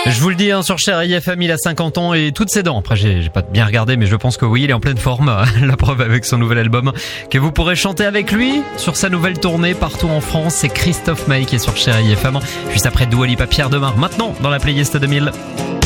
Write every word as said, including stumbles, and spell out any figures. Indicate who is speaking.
Speaker 1: Je vous le dis, hein, sur Chérie F M, il a cinquante ans et toutes ses dents. Après, j'ai, j'ai pas bien regardé, mais je pense que oui, il est en pleine forme. La preuve avec son nouvel album que vous pourrez chanter avec lui sur sa nouvelle tournée partout en France. C'est Christophe Maé qui est sur Chérie F M. Juste après Dua Lipa, Pierre Demar. Maintenant, dans la playlist deux mille.